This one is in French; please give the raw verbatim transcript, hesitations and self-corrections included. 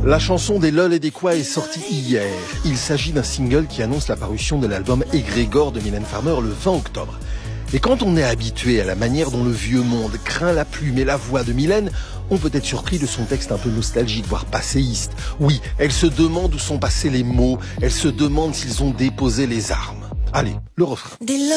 La chanson des Lol et des Quoi est sortie hier. Il s'agit d'un single qui annonce la parution de l'album Égrégore de Mylène Farmer le vingt octobre. Et quand on est habitué à la manière dont le vieux monde craint la plume et la voix de Mylène, on peut être surpris de son texte un peu nostalgique, voire passéiste. Oui, elle se demande où sont passés les mots, elle se demande s'ils ont déposé les armes. Allez, le refrain. Des